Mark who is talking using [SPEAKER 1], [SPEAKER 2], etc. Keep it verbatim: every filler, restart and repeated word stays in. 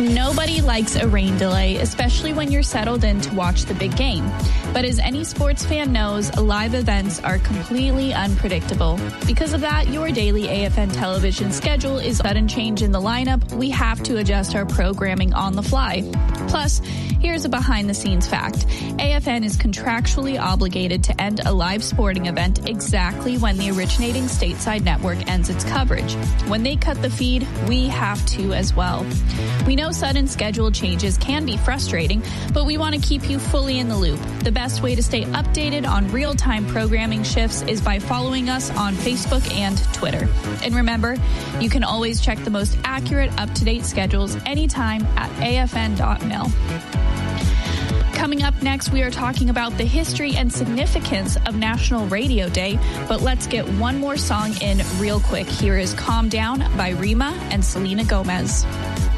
[SPEAKER 1] Nobody likes a rain delay, especially when you're settled in to watch the big game. But as any sports fan knows, live events are completely unpredictable. Because of that, your daily A F N television schedule is a sudden change in the lineup. We have to adjust our programming on the fly. Plus, here's a behind-the-scenes fact. A F N is contractually obligated to end a live sporting event exactly when the originating stateside network ends its coverage. When they cut the feed, we have to as well. We know sudden schedule changes can be frustrating, but we want to keep you fully in the loop. The best way to stay updated on real-time programming shifts is by following us on Facebook and Twitter. And remember, you can always check the most accurate, up-to-date schedules anytime at A F N dot mil. Coming up next, we are talking about the history and significance of National Radio Day, but let's get one more song in real quick. Here is Calm Down by Rima and Selena Gomez.